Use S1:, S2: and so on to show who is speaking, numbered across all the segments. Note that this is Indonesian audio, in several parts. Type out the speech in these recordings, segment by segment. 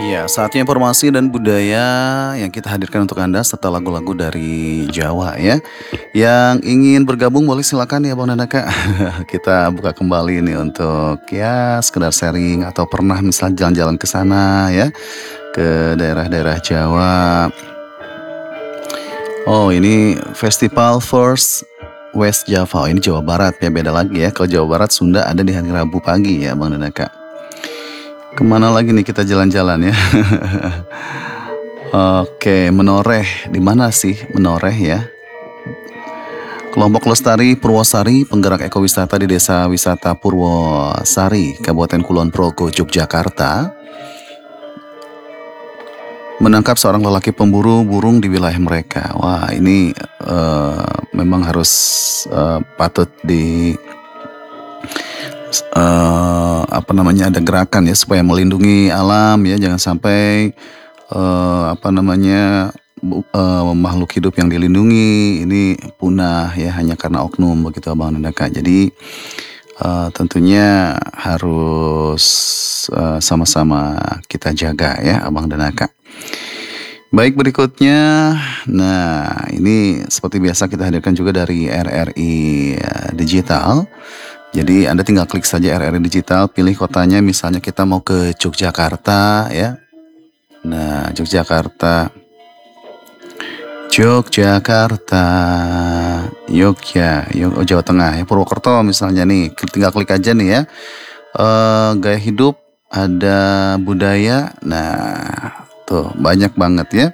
S1: Iya, saatnya informasi dan budaya yang kita hadirkan untuk Anda serta lagu-lagu dari Jawa ya. Yang ingin bergabung boleh silakan ya Bang dan Kak. Kita buka kembali nih untuk ya sekedar sharing atau pernah misal jalan-jalan ke sana ya, ke daerah-daerah Jawa. Oh ini Festival First West Java, oh, ini Jawa Barat ya, beda lagi ya. Kalau Jawa Barat Sunda ada di hari Rabu pagi ya Bang dan Kak. Kemana lagi nih kita jalan-jalan ya? Oke, Menoreh. Di mana sih Menoreh ya? Kelompok Lestari Purwosari, penggerak ekowisata di Desa Wisata Purwosari, Kabupaten Kulon Progo, Yogyakarta, menangkap seorang lelaki pemburu burung di wilayah mereka. Wah, ini memang harus patut di ada gerakan ya supaya melindungi alam ya, jangan sampai makhluk hidup yang dilindungi ini punah ya hanya karena oknum begitu Abang dan Kak. Jadi tentunya harus sama-sama kita jaga ya Abang dan Kak. Baik, berikutnya, nah ini seperti biasa kita hadirkan juga dari RRI Digital. Jadi Anda tinggal klik saja RRI Digital, pilih kotanya, misalnya kita mau ke Yogyakarta ya. Nah, Yogyakarta, Jawa Tengah ya, Purwokerto misalnya nih, tinggal klik aja nih ya. Gaya hidup, ada budaya, nah tuh banyak banget ya.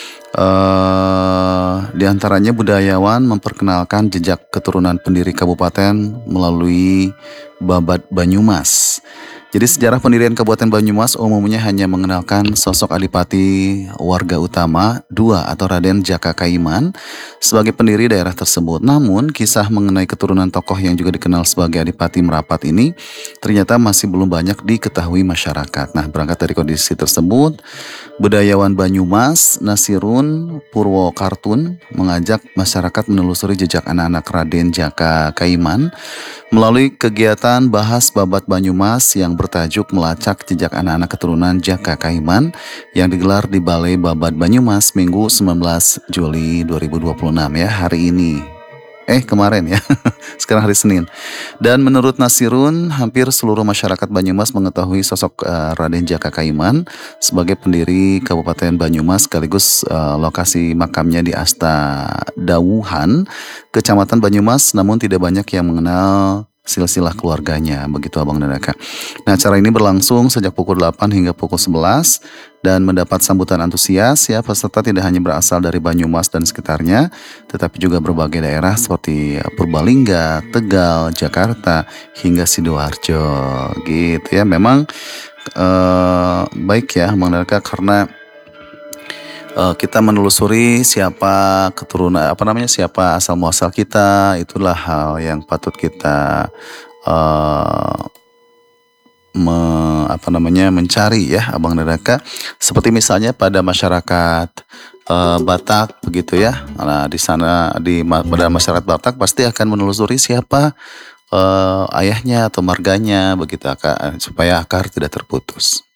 S1: Di antaranya budayawan memperkenalkan jejak keturunan pendiri kabupaten melalui Babat Banyumas. Jadi sejarah pendirian Kabupaten Banyumas umumnya hanya mengenalkan sosok adipati warga utama II atau Raden Jaka Kaiman sebagai pendiri daerah tersebut. Namun kisah mengenai keturunan tokoh yang juga dikenal sebagai Adipati Merapat ini ternyata masih belum banyak diketahui masyarakat. Nah, berangkat dari kondisi tersebut, budayawan Banyumas Nasirun Purwokartun mengajak masyarakat menelusuri jejak anak-anak Raden Jaka Kaiman melalui kegiatan Bahas Babat Banyumas yang bertajuk Melacak Jejak Anak-anak Keturunan Jaka Kaiman yang digelar di Balai Babat Banyumas Minggu 19 Juli 2026 ya, hari ini. Kemarin ya, sekarang hari Senin. Dan menurut Nasirun, hampir seluruh masyarakat Banyumas mengetahui sosok Raden Jaka Kaiman sebagai pendiri Kabupaten Banyumas sekaligus lokasi makamnya di Asta Dawuhan, Kecamatan Banyumas, namun tidak banyak yang mengenal silsilah keluarganya, begitu Abang dan Kak. Nah, acara ini berlangsung sejak pukul 8 hingga pukul 11 dan mendapat sambutan antusias ya. Peserta tidak hanya berasal dari Banyumas dan sekitarnya, tetapi juga berbagai daerah seperti Purbalingga, Tegal, Jakarta, hingga Sidoarjo gitu ya. Memang baik ya Abang dan Kak, karena kita menelusuri siapa keturunan siapa asal muasal kita, itulah hal yang patut kita mencari ya Abang dan Kak. Seperti misalnya pada masyarakat Batak begitu ya. Nah, di sana pada masyarakat Batak pasti akan menelusuri siapa ayahnya atau marganya begitu, supaya akar tidak terputus.